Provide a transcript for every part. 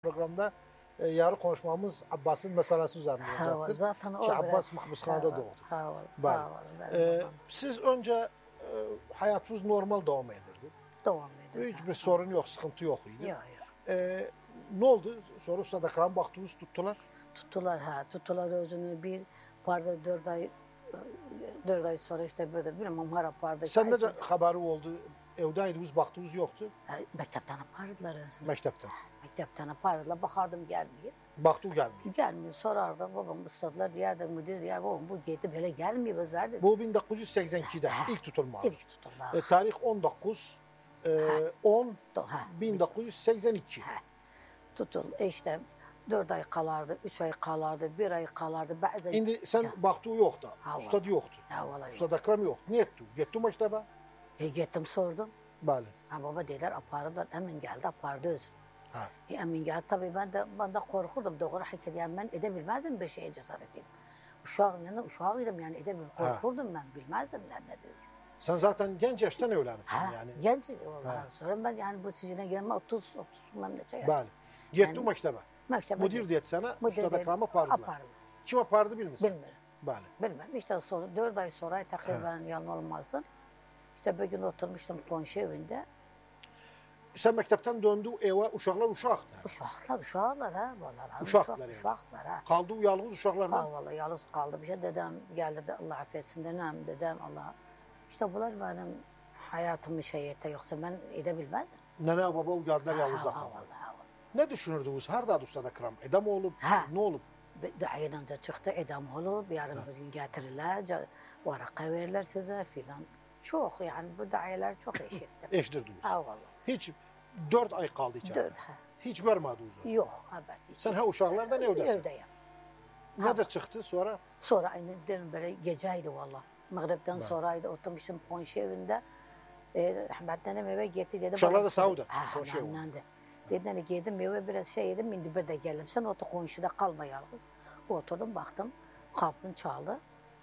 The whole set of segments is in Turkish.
Programda yarı konuşmamız Abbas'ın meselesi üzerinde olacaktır. Zaten o Abbas mahpushanede doğdu. Siz önce hayatınız normal devam edirdi. Devam edirdi. Hiçbir sorun yok, sıkıntı yok idi. Yok. Ne oldu? Sonra Sadakran baktınız tuttular. Tuttular özünü bir parda 4 ay sonra işte böyle bilmem hara parda. Sen nece haberi oldu? Evdeydiniz, baktınız yoktu. Mektepten apardılar özünü. Mektepten apardılar. Bakardım gelmiyor. Baktı gelmiyor. Gelmiyor. Sorardım babam ustadılar diyerdi müdür diyer babam bu gitti böyle gelmiyor bezerdi. Bu 1982'de ilk tutulma. İlk tutulma. Tarih 19 10 1982. Tutul işte 4 ay kalardı, 3 ay kalardı, 1 ay kalardı. Bazen şimdi sen baktığı yoktu. Ustadı yoktu. Ustad Akram yoktu. Niye etti? Gitti mektebe? Gittim sordum. Bəli. Baba dediler apardılar. Emin geldi apardı özü. Emin geldi tabii ben de korkurdum. Doğru hareket yani ben edebilmezdim bir şeye cesaret edip. Uşağıydım yani korkurdum ben bilmezdim ne dedi. Sen zaten genç yaştan evlenmişsin yani. Genç vallahi. Sonra ben yani bu sicine girme 30 bilmem ne çay. Bəli. Gitti mektebe. Müdür dedi sana Ustad Akram'ı apardılar. Kim apardı bilmiyorsun? Bilmiyorum. Bəli. Bilmem işte sonra 4 ay sonra takriben yalan olmasın. İşte bir gün oturmuştum komşu evinde. Sen mektepten döndü eve uşaklar uşaktı. Uşaklar ha. Vallahi, uşaklar ha. Kaldı yalnız uşaklarla. Vallahi yalnız kaldı. Bir şey dedem geldi de Allah affetsin dedem Allah. İşte bunlar benim hayatımı etti yoksa ben edebilmezdim. Nene baba geldiler yalnızda kaldı. Ne düşünürdünüz? Hardadı Ustad Akram? Edam olup ne olup? Dayanınca çıktı edam olup yarın bir gün getirirler. Varaka verirler size filan. Çok yani bu dayeler çok eşittim. Eşitirdiniz. Vallahi. Hiç 4 ay kaldı içeride. Hiç görmediniz o zaman. Yok hiç. Sen uşaklardan evdesin. Evdeyim. Nece çıktı sonra? Sonra aynı böyle geceydi valla. Mağribden sonraydı oturmuşum komşu evinde. Rahmetli eve gitti dedi. Uşaklar da sağdı. Komşu evinde. Dedi hani geldim eve biraz yedim indi bir de geldim. Sen otur komşuda kalma yalnız. Oturdum baktım kapın çaldı.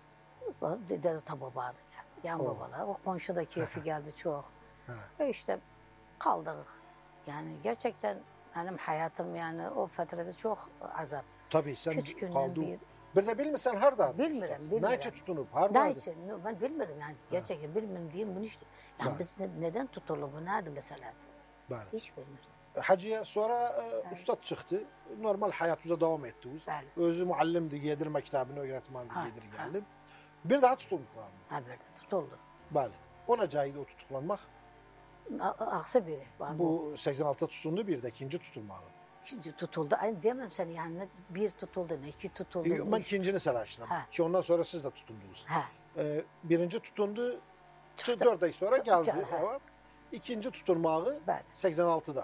Dedi tabi babadı. Yan babalar. O komşu da keyfi geldi çok. İşte kaldık. Yani gerçekten benim hayatım yani o fatrada çok azap. Tabii sen kaldın. Bir de bilmiyorsan hardadı. Bilmiyorum. Ne için tutunup hardadı? Ne için? Ben bilmiyorum yani. Gerçekten bilmiyorum diyeyim bunu işte. Yani biz neden tutuldu bu neydi meselesi? Hiç bilmiyorum. Hacıya sonra ustad çıktı. Normal hayatınıza devam ettiniz. Özü muallimdi, yedir mektabını öğretmendi, yedir geldim. Bir daha tutuldu mı? Bir de tutuldu. Bəli. Ona caydı o tutuklanmak. Aksı biri. Bu 86'da tutundu bir de ikinci tutulmağı. İkinci tutuldu. Aynı diyemem seni yani bir tutuldu ne iki tutuldu. Ben ikincini araştırdım. Ki ondan sonra siz de tutundunuz. Birinci tutundu. 4 ay sonra geldi. Evet. İkinci tutulmağı 86'da.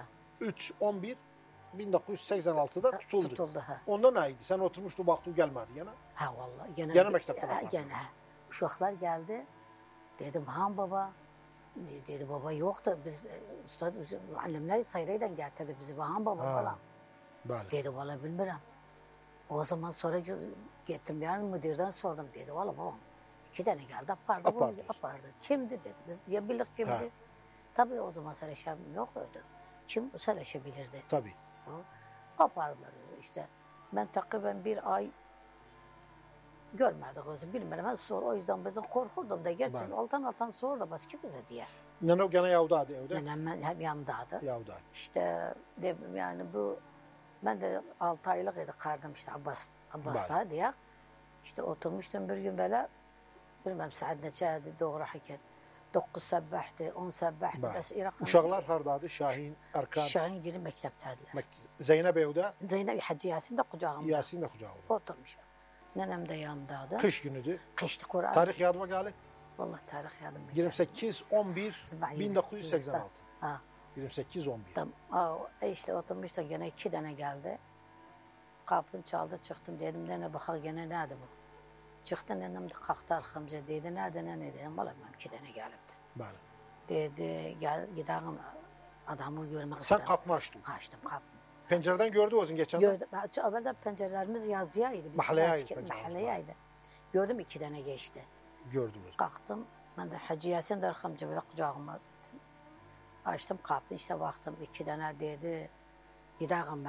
3-11-1986'da tutuldu. Ondan neydi? Sen oturmuştun baktın gelmedi gene. Vallahi. Gene mektepten Uşaklar geldi. Dedim baba. Dedi baba yoktu. Biz muallimler sayraydan getirdi bizi. Baba falan. Dedi valla bilmiyorum. O zaman sonra gittim yani müdürden sordum. Dedi valla babam 2 tane geldi apardı. Kimdi dedi. Biz ya bildik kimdi. Tabii o zaman seleşem yoktu. Kim seleşebilirdi. Tabii. Apardılar işte. Ben takriben 1 ay görmedik özü bilmiyorum. Ben sonra o yüzden bazen korkurdum da gerçekten alttan sordu başka bize diye. Nene gene yavdadı evde. Nenem hep yanımdaydı. Yavdadı. İşte yani bu ben de 6 aylık kardım işte Abbas'ta diye. İşte oturmuştum bir gün böyle bilmem saat neçeydi doğru hareket. 9 sabbahti, 10 sabbahti. Uşaklar hardadı? Şahin, Erkan. Şahin girip mektepteydiler. Zeynep evde? Zeynep Hacı Yasin de kucağımda. Yasin de kucağımda. Oturmuş. Nenem de yanımdaydı. Kış günüydü. Kıştı Kur'an. Tarih yadıma geldi. Vallahi tarih yadıma geldi. 28-11-1986. 28-11. Tamam. İşte oturmuş da gene 2 tane geldi. Kapın çaldı çıktım dedim nene bakar gene nerede bu? Çıktı nenem de kalktı arkamca dedi nerede ne dedim. Vallahi ben 2 tane gelipti. Dedi gel gidelim adamı görmek istedim. Sen kapımı açtın. Açtım kapımı. Pencereden gördü o zaman geçen de? Gördüm. Evvelde pencerelerimiz yazıyaydı. Mahalleyeydi. Gördüm 2 tane geçti. Gördünüz. Kalktım. Ben de Hacı Yasin de arkamca böyle kucağıma açtım kapıyı işte baktım 2 tane dedi. Gidelim